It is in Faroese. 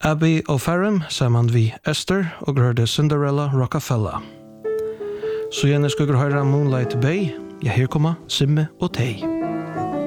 Abbey O'Farrell sammen vi Esther og hørte Cinderella Rockefeller. Så gjerne skal vi høre Moonlight Bay. Ja, her kommer Simme og Tei.